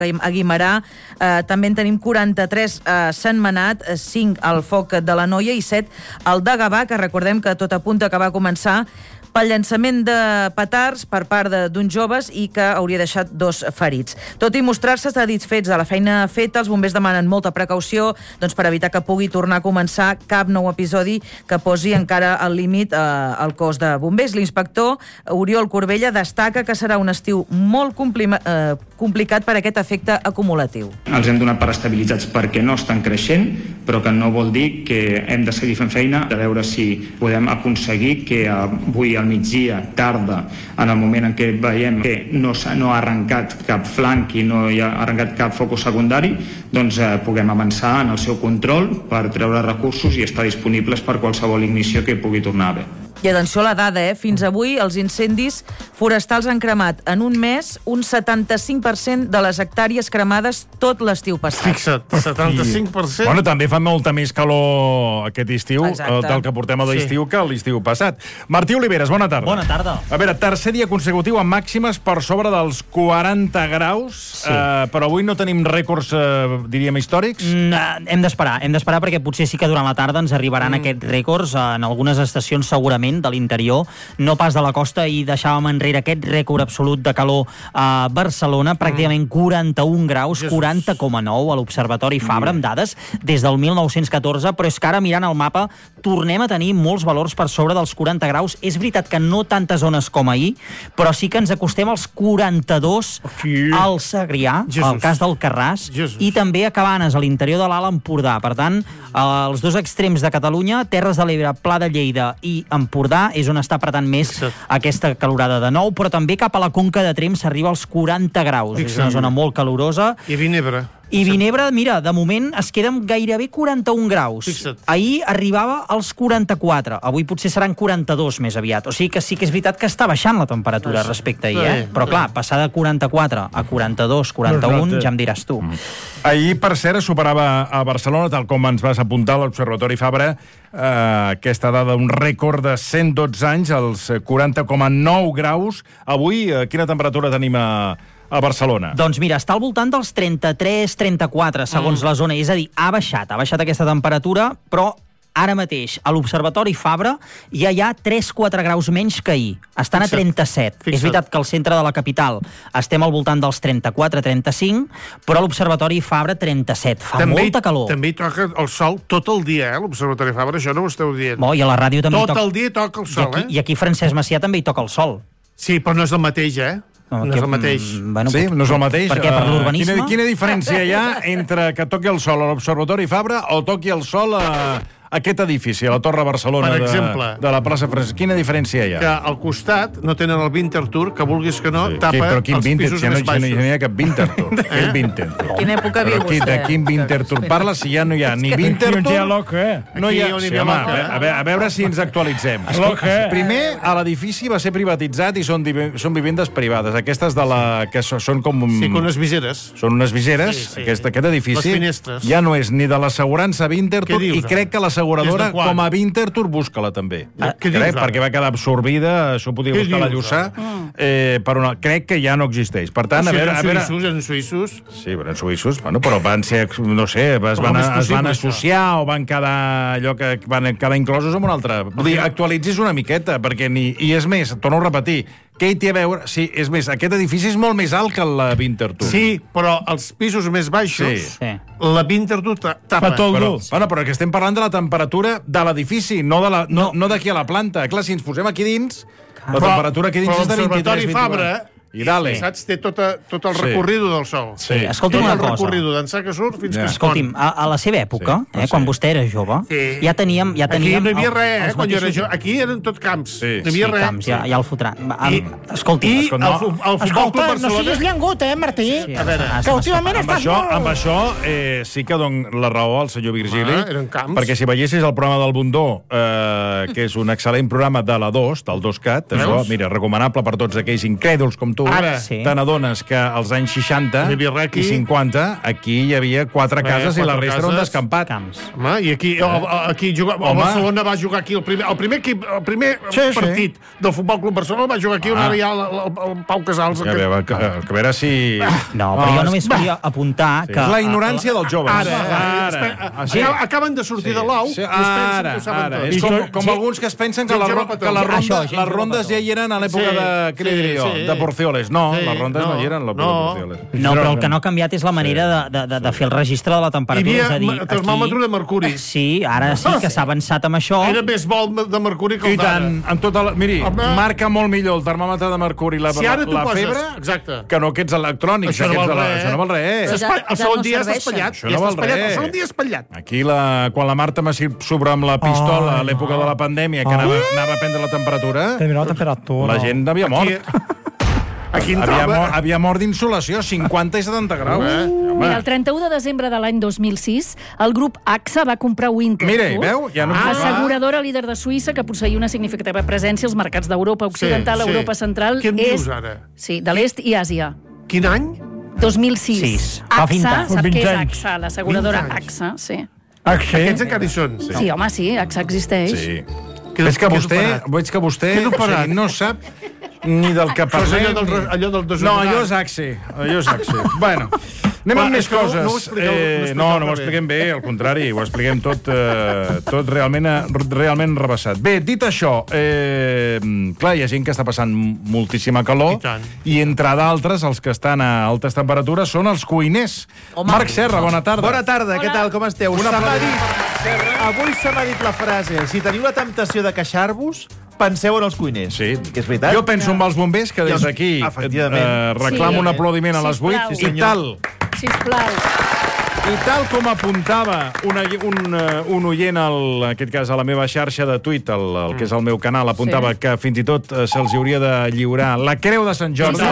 a Guimerà. També en tenim 43 a Sentmenat, 5 al Foc de l'Anoia i 7 al de Gavà, que recordem que tot apunta que va començar pel llançament de petards per part d'uns joves i que hauria deixat 2 ferits. Tot i mostrar-se satisfets de la feina feta, els bombers demanen molta precaució per evitar que pugui tornar a començar cap nou episodi que posi encara al límit el cos de bombers. L'inspector Oriol Corbella destaca que serà un estiu molt complicat per aquest efecte acumulatiu. Els hem donat per estabilitzats perquè no estan creixent, però que no vol dir que hem de seguir fent feina, de veure si podem aconseguir que avui al migdia, tarda, en el moment en què veiem que no ha arrencat cap flanc i no hi ha arrencat cap focus secundari, doncs puguem avançar en el seu control per treure recursos i estar disponibles per qualsevol ignició que pugui tornar a haver. I atenció a la dada, fins avui els incendis forestals han cremat en un mes un 75% de les hectàrees cremades tot l'estiu passat. Fixa't, 75%. Bueno, també fa molta més calor aquest estiu del que portem a l'estiu que l'estiu passat. Martí Oliveres, bona tarda. Bona tarda. A veure, tercer dia consecutiu amb màximes per sobre dels 40 graus, però avui no tenim rècords, diríem, històrics? Hem d'esperar perquè potser sí que durant la tarda ens arribaran aquests rècords en algunes estacions segurament de l'interior, no pas de la costa, i deixàvem enrere aquest rècord absolut de calor a Barcelona, pràcticament 41 graus, 40,9 a l'Observatori Fabra, amb dades des del 1914, però és que ara mirant el mapa tornem a tenir molts valors per sobre dels 40 graus. És veritat que no tantes zones com ahir, però sí que ens acostem als 42 al Segrià, al cas del Carràs, i també a Cabanes, a l'interior de l'Alt Empordà. Per tant, els dos extrems de Catalunya, Terres de l'Ebre, Pla de Lleida i Empordà, és on està apretant més aquesta calorada de nou, però també cap a la Conca de Tremp s'arriba als 40 graus. És una zona molt calorosa. I Vinebre. I Vinebre, mira, de moment es queda amb gairebé 41 graus. Ahir arribava als 44. Avui potser seran 42 més aviat. O sigui que sí que és veritat que està baixant la temperatura respecte a ahir, Però clar, passar de 44 a 42, 41, ja em diràs tu. Ahir, per cert, superava a Barcelona, tal com ens vas apuntar a l'Observatori Fabra, aquesta dada, un rècord de 112 anys, els 40,9 graus. Avui, quina temperatura tenim a Barcelona? Doncs mira, està al voltant dels 33-34, segons la zona. És a dir, ha baixat aquesta temperatura, però ara mateix a l'Observatori Fabra ja hi ha 3-4 graus menys que ahir. Estan a 37. És veritat que al centre de la capital estem al voltant dels 34-35, però a l'Observatori Fabra 37. Fa molta calor. També hi toca el sol tot el dia, l'Observatori Fabra, això no ho esteu dient. I a la ràdio també tot el dia toca el sol, I aquí Francesc Macià també hi toca el sol. Sí, però no és el mateix, No és el mateix. Sí, no és el mateix. Per què, per l'urbanisme? Quina diferència hi ha entre que toqui el sol a l'Observatori Fabra o toqui el sol a aquest edifici, a la Torre Barcelona, per exemple, de la plaça Francesc? Quina diferència hi ha? Que al costat no tenen el Winterthur, que vulguis que no, tapa els pisos més baixos. No hi ha cap Winterthur. Quin Winterthur? Quina època viu vostè? De quin Winterthur parla si ja no hi ha ni Winterthur? No hi ha... A veure si ens actualitzem. Primer, a l'edifici va ser privatitzat i són vivendes privades. Aquestes de la... que són com... Sí, com unes viseres. Són unes viseres. Aquest edifici ja no és ni de l'assegurança Winterthur i crec que l'asseguradora, com a Winterthur, busca-la també. Perquè va quedar absorbida, això podia buscar la Lluçà, crec que ja no existeix. Per tant, a veure... Eren suïssos? Sí, eren suïssos, però van ser, no sé, es van associar o van quedar allò que van quedar inclosos en un altre. Vull dir, actualitzis una miqueta, perquè ni... I és més, torno a repetir, què hi té a veure? Sí, és més, aquest edifici és molt més alt que la Winterthur. Sí, però els pisos més baixos, la Winterthur tapa. Però que estem parlant de la temperatura de l'edifici, no d'aquí a la planta. Clar, si ens posem aquí dins, la temperatura aquí dins és de 23-24. I dale. Saps? Té tot el recorrido del sol. Sí. Escolti'm una cosa. Tot el recorrido d'ençà que surt fins que es pon. Escolti'm, a la seva època, quan vostè era jove, ja teníem... Aquí no hi havia res, quan jo era jove. Aquí eren tot camps. No hi havia res. Camps, ja el fotran. Escolti'm, escolta, no siguis llengut, Martí? A veure, que últimament estàs molt... Amb això sí que dono la raó al senyor Virgili, perquè si veiessis el programa del Bundó, que és un excel·lent programa de la 2, del 2CAT, això, mira, recomanable per tots aquells incrèduls com tu, tu te n'adones que als anys 60 i 50 aquí hi havia 4 cases i la resta era un descampat. Home, i aquí el Barcelona va jugar aquí el primer partit del Futbol Club Barcelona va jugar aquí on ara hi ha el Pau Casals. A veure si... No, però jo només volia apuntar que... És la ignorància dels joves. Acaben de sortir de l'au i es pensen que ho saben tot. És com alguns que es pensen que les rondes ja hi eren a l'època de Porcioles. No, les rondes no hi eren a l'època de Porcioles. No, però el que no ha canviat és la manera de fer el registre de la temperatura. Hi havia termòmetre de mercuri. Sí, ara sí que s'ha avançat amb això. Era més bo de mercuri que el d'ara. Miri, marca molt millor el termòmetre de mercuri la febre que no aquests electrònics. Això no val res. El segon dia està espatllat. Això no val res. El segon dia espatllat. Aquí, quan la Marta Massip-Sobre amb la pistola a l'època de la pandèmia, que anava a prendre la temperatura, la gent havia mort. Havia mort d'insolació, 50 i 70 graus. Mira, el 31 de desembre de l'any 2006, el grup AXA va comprar Winterthur, mira, veu? asseguradora líder de Suïssa que posseïa una significativa presència als mercats d'Europa Occidental, Europa Central, Què em dius ara? Sí, de l'est i Àsia. Quin any? 2006. AXA, sap què és AXA? L'asseguradora AXA, sí. Aquests encara hi són? Sí, home, sí, AXA existeix. Sí. Veig que vostè no sap ni del que parlem. Allò del desordinat. No, allò és AXE. Bueno, anem amb més coses. No ho expliquem bé, al contrari, ho expliquem tot realment rebassat. Bé, dit això, clar, hi ha gent que està passant moltíssima calor i, entre d'altres, els que estan a altes temperatures són els cuiners. Marc Serra, bona tarda. Bona tarda, què tal, com esteu? Avui se m'ha dit la frase: si teniu la temptació de queixar-vos, penseu en els cuiners. Sí. És veritat? Jo penso en els bombers, que des d'aquí reclamo un aplaudiment a les 8 i tal. Sisplau. I tal com apuntava un oient, en aquest cas a la meva xarxa de Twitter, el que és el meu canal, apuntava que fins i tot se'ls hauria de lliurar la Creu de Sant Jordi.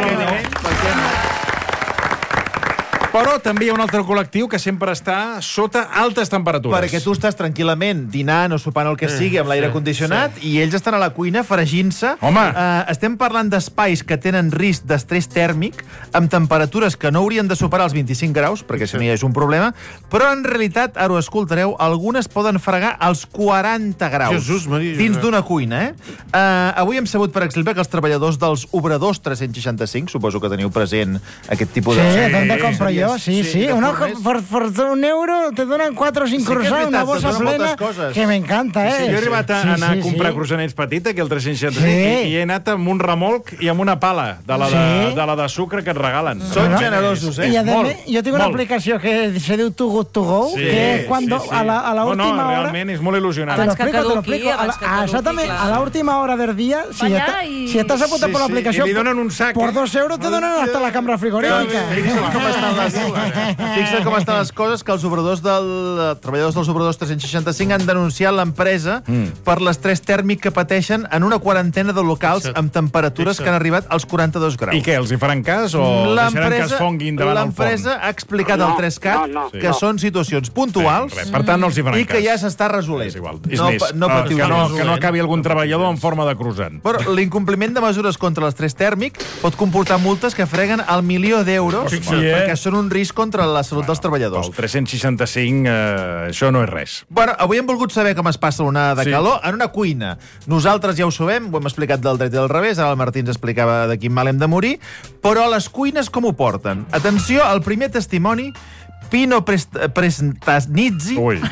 Però també hi ha un altre col·lectiu que sempre està sota altes temperatures. Perquè tu estàs tranquil·lament dinant o sopant el que sigui amb l'aire condicionat i ells estan a la cuina fregint-se. Home! Estem parlant d'espais que tenen risc d'estrès tèrmic amb temperatures que no haurien de superar els 25 graus, perquè si no hi és un problema, però en realitat, ara ho escoltareu, algunes poden fregar als 40 graus dins d'una cuina. Avui hem sabut, per exemple, que els treballadors dels obradors 365, suposo que teniu present aquest tipus de... Sí, d'on de compro jo? Sí. Por €1 te donen 4 o 5 croissants, una bossa plena, que m'encanta, Jo he arribat a anar a comprar croissanets petita, aquí al 365, i he anat amb un remolc i amb una pala de la de sucre que et regalen. Són generosos, I a més, jo tinc una aplicació que se diu Too Good To Go, que és quan a la última hora... Realment, és molt il·lusionant. Abans que caduqui, exactament, a la última hora del dia, si estàs apuntat per l'aplicació, por €2 te donen hasta la cambra frigorífica. Fixa't com estan les coses, que els treballadors dels obradors 365 han denunciat l'empresa per l'estrès tèrmic que pateixen en una quarantena de locals amb temperatures que han arribat als 42 graus. I què, els hi faran cas o deixaran que es fonguin davant el forn? L'empresa ha explicat al 3CAT que són situacions puntuals per tant no els hi faran cas. I que ja s'està resolent. Que no acabi algun treballador en forma de croissant. Però l'incompliment de mesures contra l'estrès tèrmic pot comportar multes que freguen el €1.000.000 perquè són un risc contra la salut dels treballadors. El 365, això no és res. Bueno, avui hem volgut saber com es passa l'onada de calor en una cuina. Nosaltres ja ho sabem, ho hem explicat del dret i del revés, ara el Martí ens explicava de quin mal hem de morir, però a les cuines com ho porten? Atenció, el primer testimoni, Pino Prestanizzi.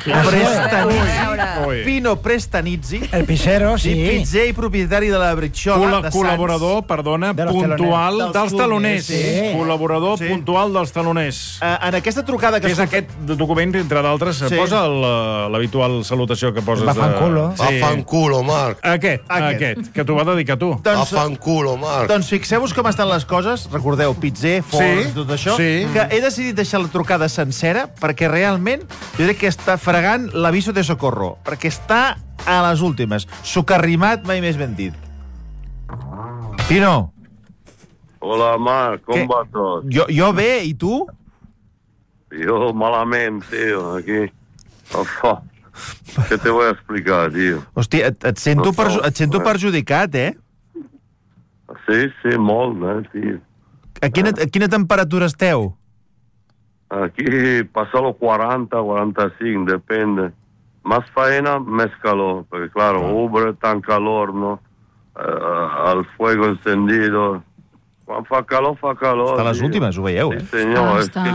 Pino Prestanizzi. El pizzero, sí. Pizzer i propietari de la Bricciola de Sants. Col·laborador, puntual dels taloners. Col·laborador puntual dels taloners. En aquesta trucada que... és aquest document, entre d'altres, posa l'habitual salutació que poses... Va fanculo. Va fanculo, Marc. Aquest, que t'ho va dedicar tu. Va fanculo, Marc. Doncs fixeu-vos com estan les coses. Recordeu, Pizzer, forns, tot això. Que he decidit deixar la trucada sencera, perquè realment jo crec que està fregant l'aviso de socorro, perquè està a les últimes. Socarrimat, mai més ben dit. Pino. Hola, Marc, com va tot? Jo bé, i tu? Jo malament, tio, aquí. ¿Qué te voy a explicar, tio? Hòstia, et sento perjudicat, eh? Sí, molt, tio. A quina temperatura esteu? Aquí pasa los 40, 45, depende. Más faena, más calor. Porque claro, ubre tan calor, ¿no? Al fuego encendido. Quan fa calor, fa calor. Està a les últimes, ho veieu, Sí, senyor. És que